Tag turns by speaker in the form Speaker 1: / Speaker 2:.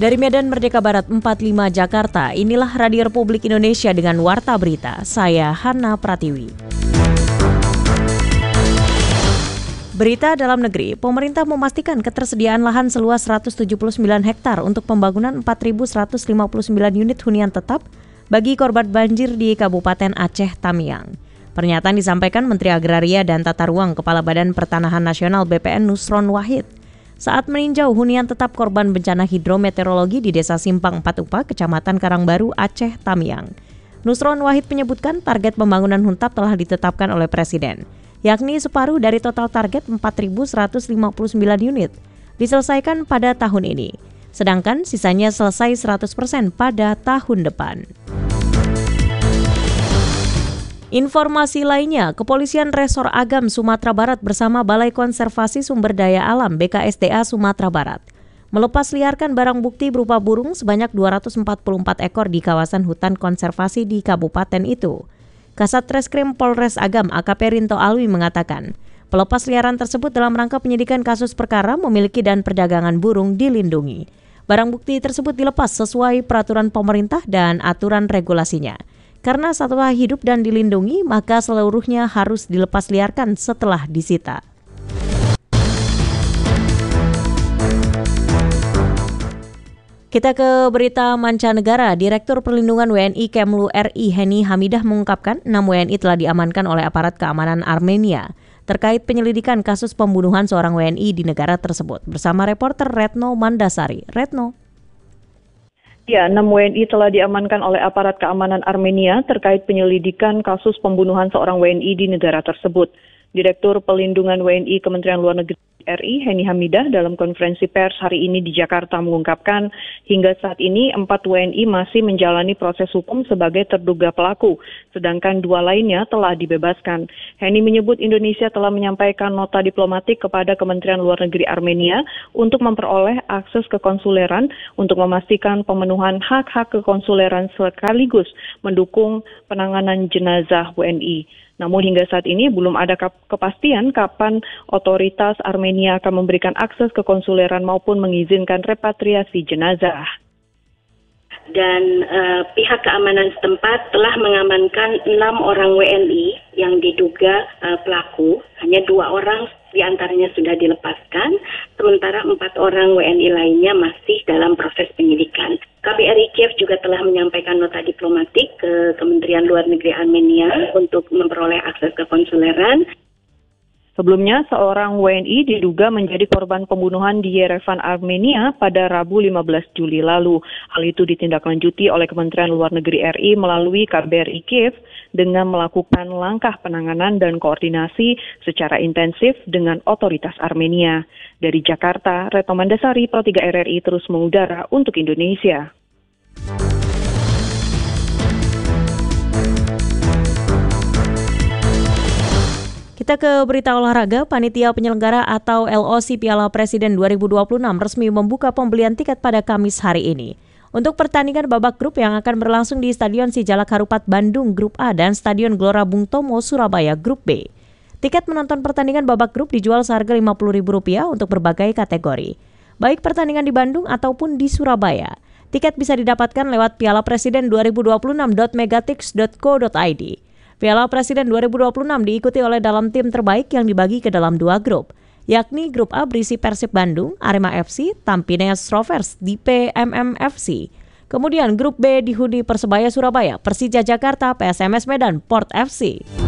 Speaker 1: Dari Medan Merdeka Barat 45 Jakarta, inilah Radio Republik Indonesia dengan Warta Berita. Saya Hana Pratiwi. Berita dalam negeri, pemerintah memastikan ketersediaan lahan seluas 179 hektar untuk pembangunan 4.159 unit hunian tetap bagi korban banjir di Kabupaten Aceh Tamiang. Pernyataan disampaikan Menteri Agraria dan Tata Ruang Kepala Badan Pertanahan Nasional BPN Nusron Wahid saat meninjau hunian tetap korban bencana hidrometeorologi di Desa Simpang 4 Upa, Kecamatan Karangbaru, Aceh Tamiang. Nusron Wahid menyebutkan target pembangunan huntap telah ditetapkan oleh Presiden, yakni separuh dari total target 4.159 unit diselesaikan pada tahun ini, sedangkan sisanya selesai 100% pada tahun depan. Informasi lainnya, Kepolisian Resor Agam Sumatera Barat bersama Balai Konservasi Sumber Daya Alam BKSDA Sumatera Barat melepas liarkan barang bukti berupa burung sebanyak 244 ekor di kawasan hutan konservasi di kabupaten itu. Kasat Reskrim Polres Agam AKP Rinto Alwi mengatakan, pelepas liaran tersebut dalam rangka penyidikan kasus perkara memiliki dan perdagangan burung dilindungi. Barang bukti tersebut dilepas sesuai peraturan pemerintah dan aturan regulasinya. Karena satwa hidup dan dilindungi, maka seluruhnya harus dilepas liarkan setelah disita. Kita ke berita mancanegara. Direktur Perlindungan WNI Kemlu RI Heni Hamidah mengungkapkan 6 WNI telah diamankan oleh aparat keamanan Armenia terkait penyelidikan kasus pembunuhan seorang WNI di negara tersebut. Bersama reporter Retno Mandasari. Retno.
Speaker 2: Ya, 6 WNI telah diamankan oleh aparat keamanan Armenia terkait penyelidikan kasus pembunuhan seorang WNI di negara tersebut. Direktur Pelindungan WNI Kementerian Luar Negeri RI Heni Hamidah dalam konferensi pers hari ini di Jakarta mengungkapkan hingga saat ini 4 WNI masih menjalani proses hukum sebagai terduga pelaku, sedangkan 2 lainnya telah dibebaskan. Heni menyebut Indonesia telah menyampaikan nota diplomatik kepada Kementerian Luar Negeri Armenia untuk memperoleh akses kekonsuleran untuk memastikan pemenuhan hak-hak kekonsuleran sekaligus mendukung penanganan jenazah WNI. Namun hingga saat ini belum ada kepastian kapan otoritas Armenia akan memberikan akses kekonsuleran maupun mengizinkan repatriasi jenazah.
Speaker 3: Dan pihak keamanan setempat telah mengamankan 6 orang WNI yang diduga pelaku. Hanya 2 orang diantaranya sudah dilepaskan, sementara 4 orang WNI lainnya masih dalam proses penyidikan. KBRI Kiev juga telah menyampaikan nota diplomatik ke Kementerian Luar Negeri Armenia untuk memperoleh akses kekonsuleran.
Speaker 2: Sebelumnya, seorang WNI diduga menjadi korban pembunuhan di Yerevan, Armenia pada Rabu 15 Juli lalu. Hal itu ditindaklanjuti oleh Kementerian Luar Negeri RI melalui KBRI Kiev dengan melakukan langkah penanganan dan koordinasi secara intensif dengan otoritas Armenia. Dari Jakarta, Retno Mandasari, Pro 3 RRI terus mengudara untuk Indonesia.
Speaker 1: Kita ke berita olahraga. Panitia penyelenggara atau LOC Piala Presiden 2026 resmi membuka pembelian tiket pada Kamis hari ini. Untuk pertandingan babak grup yang akan berlangsung di Stadion Sijalak Harupat Bandung Grup A dan Stadion Gelora Bung Tomo Surabaya Grup B. Tiket menonton pertandingan babak grup dijual seharga Rp50.000 untuk berbagai kategori, baik pertandingan di Bandung ataupun di Surabaya. Tiket bisa didapatkan lewat pialapresiden2026.megatix.co.id. Piala Presiden 2026 diikuti oleh dalam tim terbaik yang dibagi ke dalam 2 grup, yakni Grup A berisi Persib Bandung, Arema FC, Tampines Rovers, DPMM FC. Kemudian Grup B dihuni Persebaya Surabaya, Persija Jakarta, PSMS Medan, Port FC.